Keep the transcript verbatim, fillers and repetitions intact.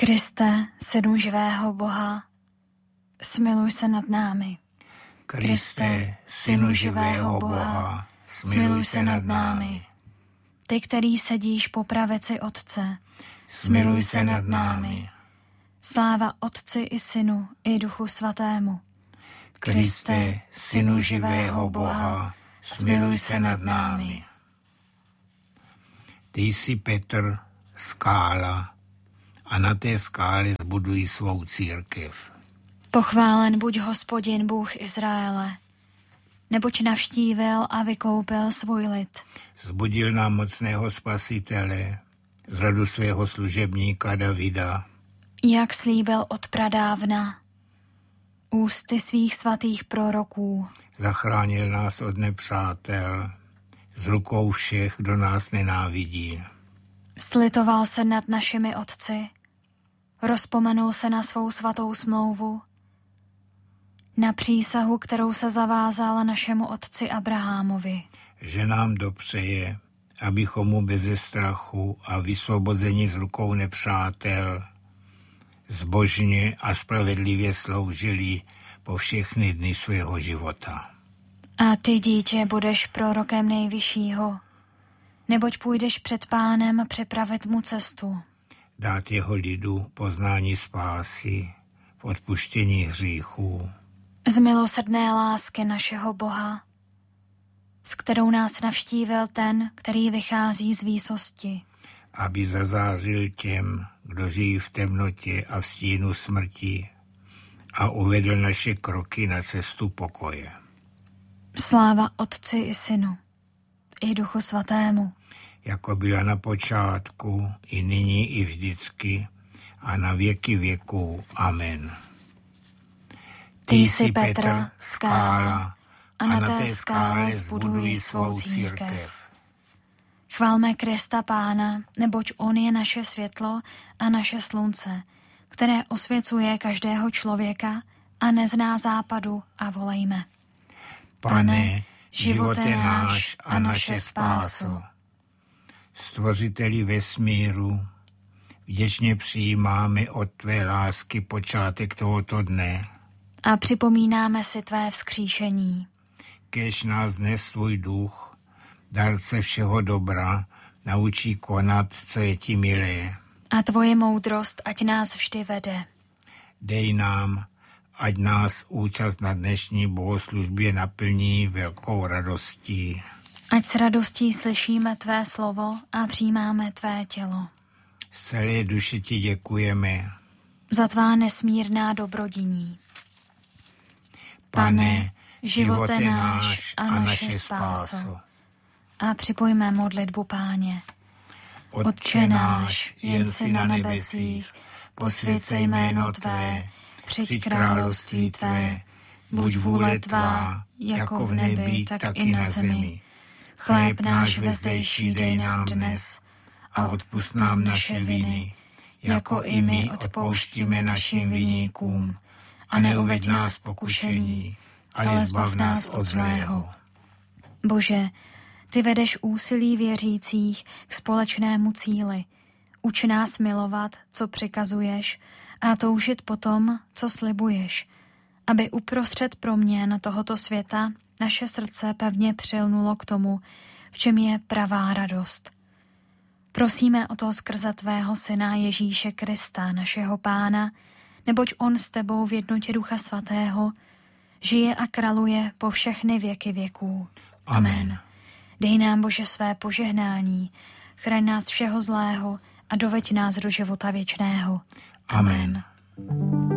Kriste, synu živého Boha, smiluj se nad námi. Kriste, synu živého Boha, smiluj se nad námi. Ty, který sedíš po pravici Otce, Smiluj se nad námi. Sláva Otci i Synu i Duchu Svatému. Kriste, synu živého Boha, smiluj se nad námi. Ty jsi Petr, skála, a na té skále zbudují svou církev. Pochválen buď Hospodin Bůh Izraele, neboť navštívil a vykoupil svůj lid. Zbudil nám mocného spasitele, z rodu svého služebníka Davida. Jak slíbil od pradávna, ústy svých svatých proroků. Zachránil nás od nepřátel, z rukou všech, kdo nás nenávidí. Slitoval se nad našimi otci, rozpomenul se na svou svatou smlouvu, na přísahu, kterou se zavázal našemu otci Abrahamovi. Že nám dopřeje, abychom mu beze strachu a vysvobození z rukou nepřátel zbožně a spravedlivě sloužili po všechny dny svého života. A ty, dítě, budeš prorokem Nejvyššího, neboť půjdeš před Pánem připravit mu cestu. Dát jeho lidu poznání spásy, v odpuštění hříchů. Z milosrdné lásky našeho Boha, s kterou nás navštívil ten, který vychází z výsosti. Aby zazářil těm, kdo žijí v temnotě a v stínu smrti, a uvedl naše kroky na cestu pokoje. Sláva Otci i Synu, i Duchu Svatému. Jako byla na počátku, i nyní, i vždycky, a na věky věků. Amen. Ty jsi Petr, skála, a na té skále zbudují svou církev. Chválme Krista Pána, neboť on je naše světlo a naše slunce, které osvěcuje každého člověka a nezná západu, a volejme. Pane, živote náš a naše spáso. Stvořiteli vesmíru, vděčně přijímáme od tvé lásky počátek tohoto dne. A připomínáme si tvé vzkříšení. Kéž nás dnes tvůj duch, dárce všeho dobra, naučí konat, co je ti milé. A tvoje moudrost ať nás vždy vede. Dej nám, ať nás účast na dnešní bohoslužbě naplní velkou radostí. Ať s radostí slyšíme tvé slovo a přijímáme tvé tělo. Z celé duše ti děkujeme za tvá nesmírná dobrodiní. Pane, živote náš a naše spáso. A připojme modlitbu Páně. Otče náš, jen si na nebesích, posvěť se jméno tvé, přijď království tvé, buď vůle tvá, jako v nebi, tak i na zemi. Chléb náš vezdejší dej nám dnes a odpusť nám naše viny, jako i my odpouštíme našim viníkům. A neuveď nás pokušení, ale zbav nás od zlého. Bože, ty vedeš úsilí věřících k společnému cíli. Uč nás milovat, co přikazuješ, a toužit po tom, co slibuješ, aby uprostřed proměn tohoto světa naše srdce pevně přilnulo k tomu, v čem je pravá radost. Prosíme o to skrze tvého Syna Ježíše Krista, našeho Pána, neboť on s tebou v jednotě Ducha Svatého žije a králuje po všechny věky věků. Amen. Amen. Dej nám, Bože, své požehnání, chraň nás všeho zlého a doveď nás do života věčného. Amen. Amen.